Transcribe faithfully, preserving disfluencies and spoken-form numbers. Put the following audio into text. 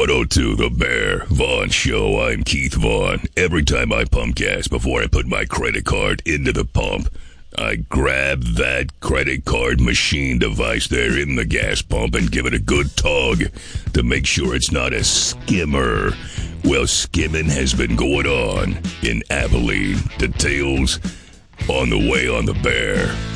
one oh two The Bear Vaughn Show. I'm Keith Vaughn. Every time I pump gas before I put my credit card into the pump, I grab that credit card machine device there in the gas pump and give it a good tug to make sure it's not a skimmer. Well, skimming has been going on in Abilene. Details on the way on The Bear.